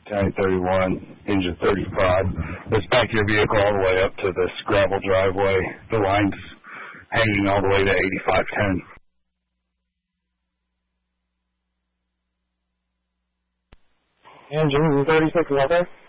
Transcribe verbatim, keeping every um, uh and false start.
ten thirty-one, engine thirty-five. Let's back your vehicle all the way up to this gravel driveway. The line's hanging all the way to eighty-five ten. Engine thirty-six, is that there?